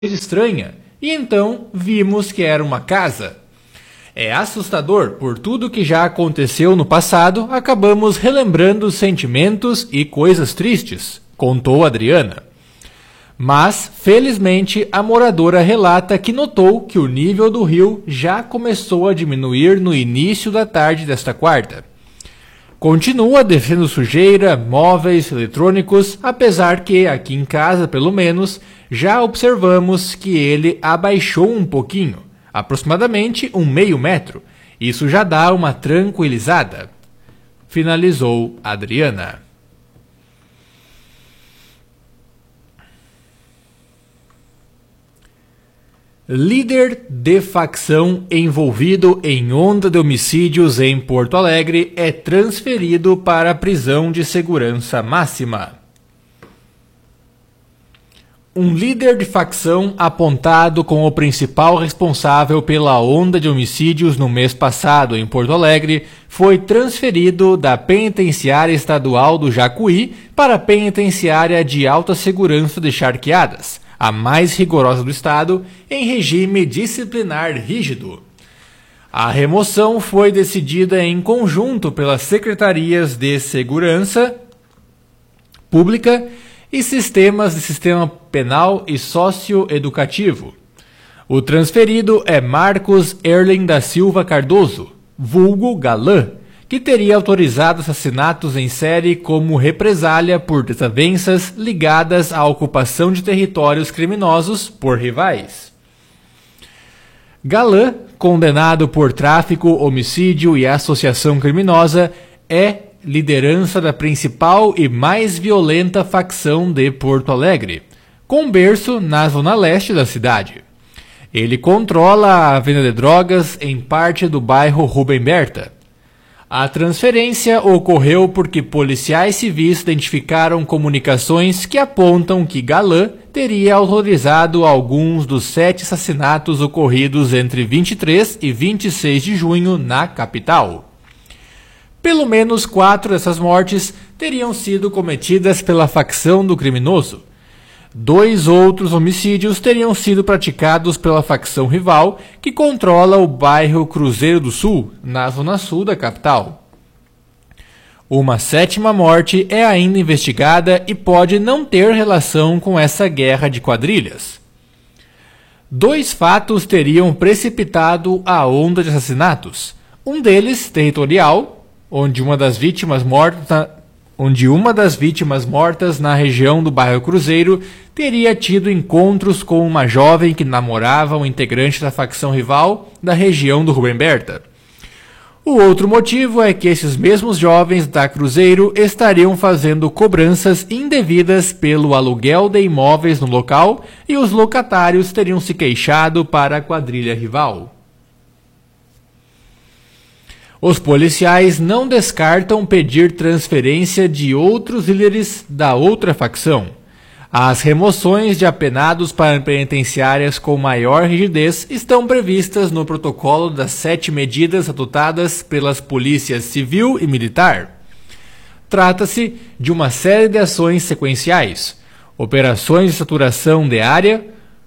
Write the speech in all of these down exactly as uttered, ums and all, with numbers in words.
estranha, e então vimos que era uma casa. É assustador, por tudo que já aconteceu no passado, acabamos relembrando sentimentos e coisas tristes, contou Adriana. Mas, felizmente, a moradora relata que notou que o nível do rio já começou a diminuir no início da tarde desta quarta. Continua descendo sujeira, móveis, eletrônicos, apesar que, aqui em casa pelo menos, já observamos que ele abaixou um pouquinho, aproximadamente um meio metro. Isso já dá uma tranquilizada. Finalizou Adriana. Líder de facção envolvido em onda de homicídios em Porto Alegre é transferido para a prisão de segurança máxima. Um líder de facção apontado como o principal responsável pela onda de homicídios no mês passado em Porto Alegre foi transferido da Penitenciária Estadual do Jacuí para a Penitenciária de Alta Segurança de Charqueadas, a mais rigorosa do estado, em regime disciplinar rígido. A remoção foi decidida em conjunto pelas Secretarias de Segurança Pública e Sistemas de Sistema Penal e Socioeducativo. O transferido é Marcos Erlen da Silva Cardoso, vulgo Galã, que teria autorizado assassinatos em série como represália por desavenças ligadas à ocupação de territórios criminosos por rivais. Galã, condenado por tráfico, homicídio e associação criminosa, é liderança da principal e mais violenta facção de Porto Alegre, com berço na zona leste da cidade. Ele controla a venda de drogas em parte do bairro Rubem Berta. A transferência ocorreu porque policiais civis identificaram comunicações que apontam que Galã teria autorizado alguns dos sete assassinatos ocorridos entre vinte e três e vinte e seis de junho na capital. Pelo menos quatro dessas mortes teriam sido cometidas pela facção do criminoso. Dois outros homicídios teriam sido praticados pela facção rival, que controla o bairro Cruzeiro do Sul, na zona sul da capital. Uma sétima morte é ainda investigada e pode não ter relação com essa guerra de quadrilhas. Dois fatos teriam precipitado a onda de assassinatos. Um deles, territorial, onde uma das vítimas mortas na... onde uma das vítimas mortas na região do bairro Cruzeiro teria tido encontros com uma jovem que namorava um integrante da facção rival da região do Rubem Berta. O outro motivo é que esses mesmos jovens da Cruzeiro estariam fazendo cobranças indevidas pelo aluguel de imóveis no local e os locatários teriam se queixado para a quadrilha rival. Os policiais não descartam pedir transferência de outros líderes da outra facção. As remoções de apenados para penitenciárias com maior rigidez estão previstas no protocolo das sete medidas adotadas pelas polícias civil e militar. Trata-se de uma série de ações sequenciais: operações de saturação de área,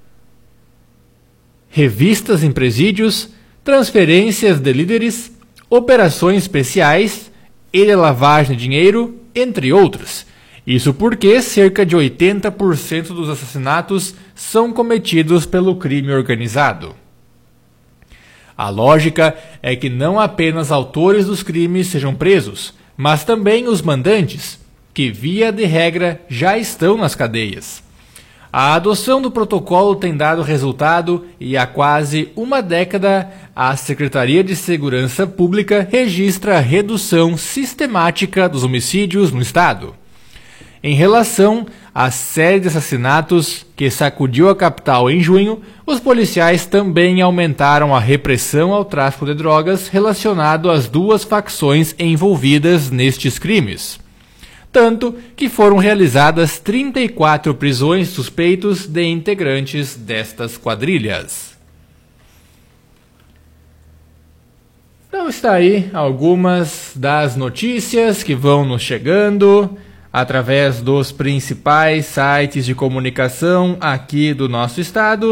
revistas em presídios, transferências de líderes, operações especiais e de lavagem de dinheiro, entre outras. Isso porque cerca de oitenta por cento dos assassinatos são cometidos pelo crime organizado. A lógica é que não apenas autores dos crimes sejam presos, mas também os mandantes, que via de regra já estão nas cadeias. A adoção do protocolo tem dado resultado e há quase uma década a Secretaria de Segurança Pública registra a redução sistemática dos homicídios no estado. Em relação à série de assassinatos que sacudiu a capital em junho, os policiais também aumentaram a repressão ao tráfico de drogas relacionado às duas facções envolvidas nestes crimes. Tanto que foram realizadas trinta e quatro prisões suspeitos de integrantes destas quadrilhas. Então está aí algumas das notícias que vão nos chegando. através dos principais sites de comunicação aqui do nosso estado.